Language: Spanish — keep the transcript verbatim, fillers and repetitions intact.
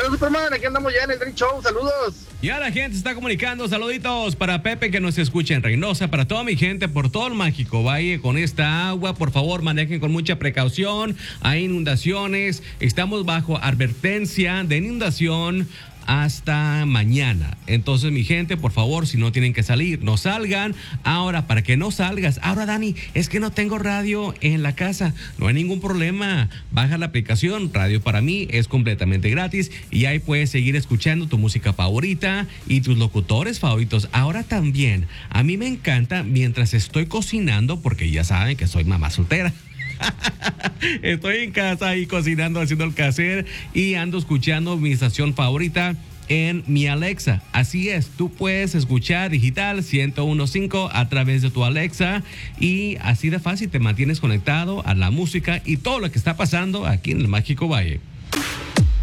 tal, Superman? Aquí andamos ya en el Drink Show. Saludos. Ya la gente se está comunicando. Saluditos para Pepe que nos escucha en Reynosa, para toda mi gente por todo el Mágico Valle con esta agua. Por favor, manejen con mucha precaución. Hay inundaciones. Estamos bajo advertencia de inundación hasta mañana. Entonces, mi gente, por favor, si no tienen que salir, no salgan. Ahora, para que no salgas, ahora, Dani, es que no tengo radio en la casa. No hay ningún problema. Baja la aplicación Radio Para Mí, es completamente gratis y ahí puedes seguir escuchando tu música favorita y tus locutores favoritos. Ahora también, a mí me encanta mientras estoy cocinando, porque ya saben que soy mamá soltera. Estoy en casa ahí cocinando, haciendo el quehacer y ando escuchando mi estación favorita en mi Alexa. Así es, tú puedes escuchar digital ciento uno punto cinco a través de tu Alexa y así de fácil te mantienes conectado a la música y todo lo que está pasando aquí en el Mágico Valle.